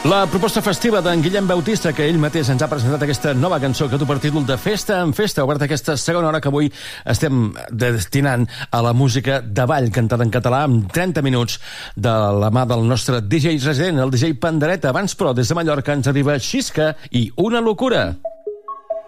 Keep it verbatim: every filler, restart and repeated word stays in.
La proposta festiva d'en Guillem Bautista, que ell mateix ens ha presentat aquesta nova cançó que du per títol de Festa en Festa, obert aquesta segona hora que avui estem destinant a la música de ball cantada en català amb trenta minuts de la mà del nostre D J resident, el D J Pandereta. Abans, però, des de Mallorca ens arriba Xisca i Una locura.